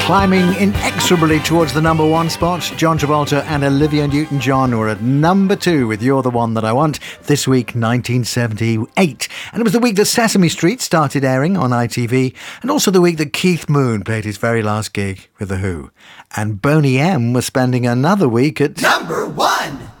Climbing inexorably towards the number one spot, John Travolta and Olivia Newton-John were at number 2 with You're the One That I Want, this week 1978. And it was the week that Sesame Street started airing on ITV, and also the week that Keith Moon played his very last gig with The Who. And Boney M was spending another week at number 1!